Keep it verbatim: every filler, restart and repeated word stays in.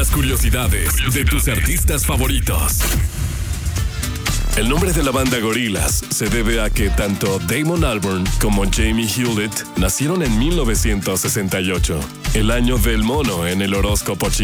las curiosidades de tus artistas favoritos. El nombre de la banda Gorillaz se debe a que tanto Damon Albarn como Jamie Hewlett nacieron en mil novecientos sesenta y ocho, el año del mono en el horóscopo chino.